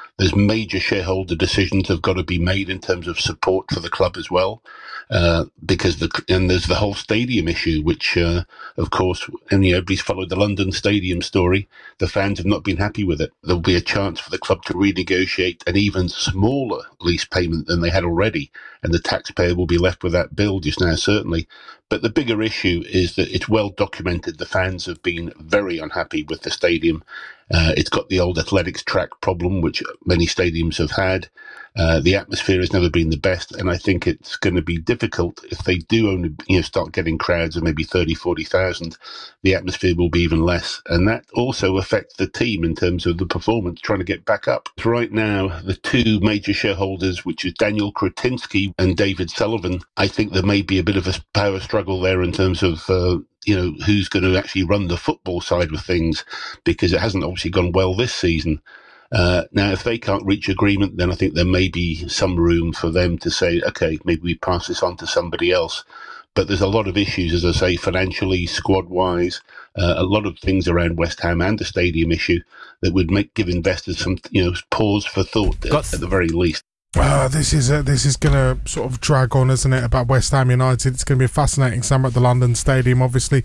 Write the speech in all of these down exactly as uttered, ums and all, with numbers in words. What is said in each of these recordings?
There's major shareholder decisions have got to be made in terms of support for the club as well, uh, because the and there's the whole stadium issue, which uh, of course, and you know, everybody's followed the London Stadium story. The fans have not been happy with it. There'll be a chance for the club to renegotiate an even smaller lease payment than they had already, and the taxpayer will be left with that bill just now, certainly. But the bigger issue is that it's well documented the fans have been very unhappy with the stadium. Uh, it's got the old athletics track problem, which many stadiums have had. Uh, the atmosphere has never been the best, and I think it's going to be difficult if they do only, you know, start getting crowds of maybe thirty, forty thousand. The atmosphere will be even less, and that also affects the team in terms of the performance, trying to get back up. Right now, the two major shareholders, which is Daniel Kretinsky and David Sullivan, I think there may be a bit of a power struggle there in terms of uh, you know, who's going to actually run the football side of things, because it hasn't obviously gone well this season. Uh, now, if they can't reach agreement, then I think there may be some room for them to say, okay, maybe we pass this on to somebody else. But there's a lot of issues, as I say, financially, squad-wise, uh, a lot of things around West Ham and the stadium issue that would make give investors some, you know, pause for thought at, at the very least. Uh, this is uh, this is going to sort of drag on, isn't it, about West Ham United. It's going to be a fascinating summer at the London Stadium. Obviously,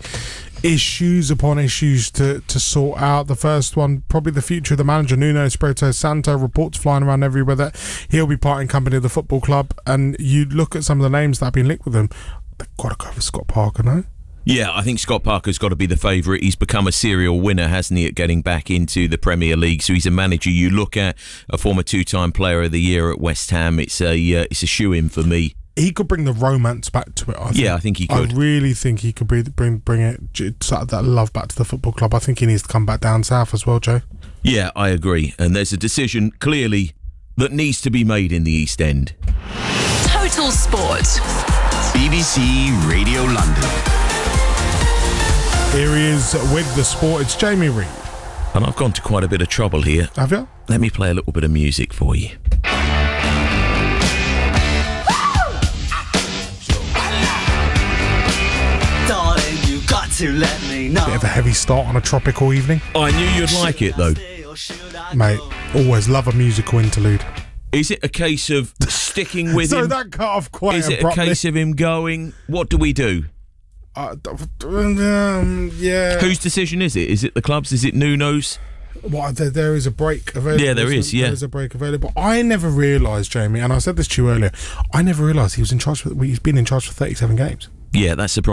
issues upon issues to, to sort out. The first one, probably the future of the manager, Nuno Espirito Santo. Reports flying around everywhere that he'll be parting company of the football club. And you look at some of the names that have been linked with him, they've got to go for Scott Parker, no? Yeah, I think Scott Parker's got to be the favourite. He's become a serial winner, hasn't he, at getting back into the Premier League. So he's a manager you look at, a former two-time Player of the Year at West Ham. It's a uh, it's a shoe-in for me. He could bring the romance back to it, I think. Yeah, I think he could. I really think he could bring bring, bring it, that love back to the football club. I think he needs to come back down south as well, Joe. Yeah, I agree. And there's a decision, clearly, that needs to be made in the East End. Total Sport. B B C Radio London. Here he is with the sport. It's Jamie Reid. And I've gone to quite a bit of trouble here. Have you? Let me play a little bit of music for you. Darling, you got to let me know. Bit of a heavy start on a tropical evening. I knew you'd like it, though. Mate, always love a musical interlude. Is it a case of sticking with so him? So that cut off quite Is abruptly. it a case of him going, what do we do? Uh, um, yeah. Whose decision is it? Is it the club's? Is it Nuno's? Well, there, there is a break available. Yeah, there is, yeah. There is a break available. I never realised, Jamie, and I said this to you earlier, I never realised he was in charge for, he's been in charge for thirty-seven games. Yeah, that's surprising.